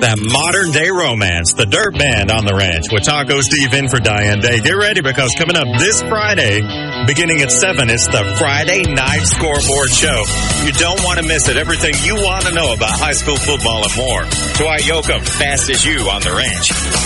That modern-day romance, the Dirt Band on the Ranch, with Taco Steve in for Diane Day. Get ready, because coming up this Friday, beginning at 7, it's the Friday Night Scoreboard Show. You don't want to miss it. Everything you want to know about high school football and more. Dwight Yoakam, Fast as You on the Ranch.